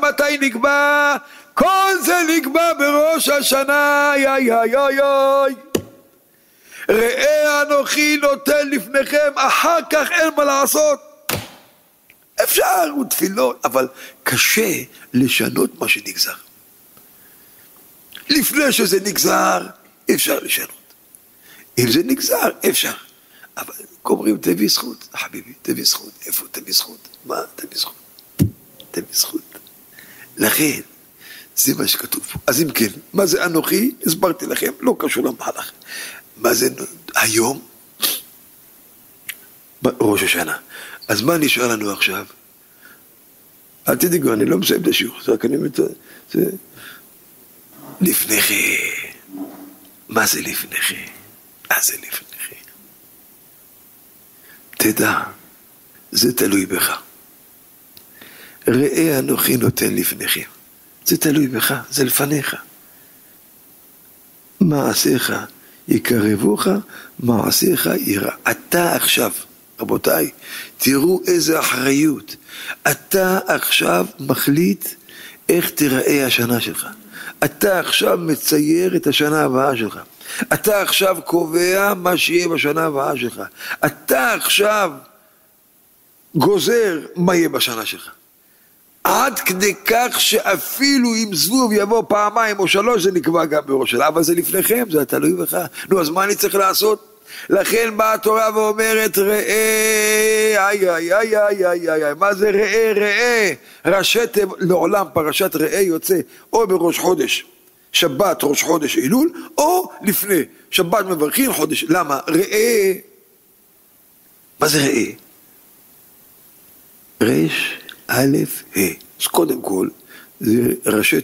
מתי נקבע? כל זה נקבע בראש השנה. יי. ראה אנוכי נותן לפניכם, אחר כך אין מה לעשות. אפשר ותפילות, אבל קשה לשנות מה שנגזר. לפני שזה נגזר, אפשר לשנות. אם זה נגזר, אפשר. אבל אומרים, תביא זכות. חביבי, תביא זכות. איפה תביא זכות? מה תביא זכות? תביא זכות. לכן, זה מה שכתוב פה. אז אם כן, מה זה אנוכי? הסברתי לכם, לא קשור למהלך. מה זה היום? ראש השנה. אז מה נשאר לנו עכשיו? אל תדאגו, אני לא מסיים את השיעור, רק אני זה לפניכם. מה זה לפניכם? מה זה לפניכם? תדע, זה תלוי בך. ראה אנוכי נותן לפניכם. זה תלוי בך, זה לפניך. מעשיך יקרבוך, מעשיך ירא. אתה עכשיו, רבותיי, תראו איזה אחריות. אתה עכשיו מחליט איך תיראה השנה שלך. אתה עכשיו מצייר את השנה הבאה שלך. אתה עכשיו קובע מה שיהיה בשנה הבאה שלך. אתה עכשיו גוזר מה יהיה בשנה שלך. עד כדי כך שאפילו אם זבוב יבוא פעמיים או שלוש זה נקבע גם בראש שלה, אבל זה לפניכם, זה תלוי בך. נו, אז מה אני צריך לעשות? לכן באה התורה ואומרת ראה, מה זה ראה? ראשי לעולם פרשת ראה יוצא או בראש חודש שבת ראש חודש אילול, או לפני שבת מברכים חודש. למה? ראה. מה זה ראה? רש א' ה'. אז קודם כל זה ראשי